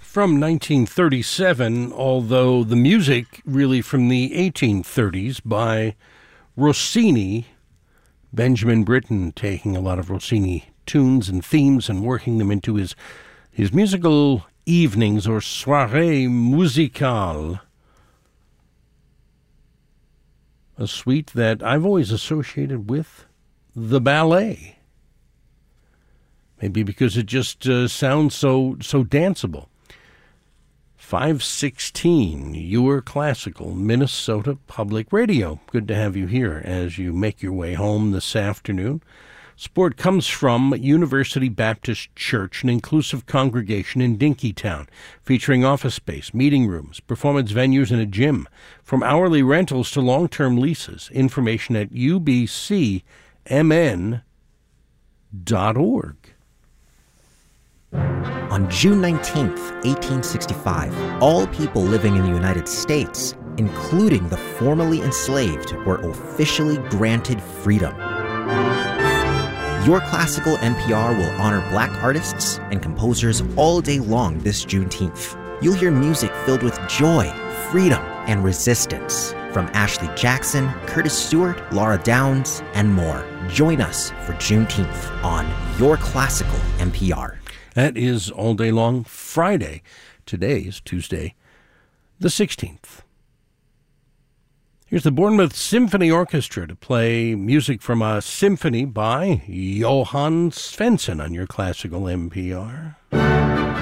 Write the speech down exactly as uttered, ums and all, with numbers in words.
from nineteen thirty-seven, although the music really from the eighteen thirties by Rossini. Benjamin Britten taking a lot of Rossini tunes and themes and working them into his his musical evenings or soirée musicale. A suite that I've always associated with the ballet. Maybe because it just uh, sounds so so danceable. five sixteen, Your Classical, Minnesota Public Radio. Good to have you here as you make your way home this afternoon. Support comes from University Baptist Church, an inclusive congregation in Dinkytown, featuring office space, meeting rooms, performance venues, and a gym. From hourly rentals to long-term leases. Information at u b c m n dot org. On June nineteenth, eighteen sixty-five, all people living in the United States, including the formerly enslaved, were officially granted freedom. Your Classical N P R will honor black artists and composers all day long this Juneteenth. You'll hear music filled with joy, freedom, and resistance from Ashley Jackson, Curtis Stewart, Laura Downs, and more. Join us for Juneteenth on Your Classical N P R. That is all day long Friday. Today is Tuesday, the sixteenth. Here's the Bournemouth Symphony Orchestra to play music from a symphony by Johann Svensson on Your Classical N P R.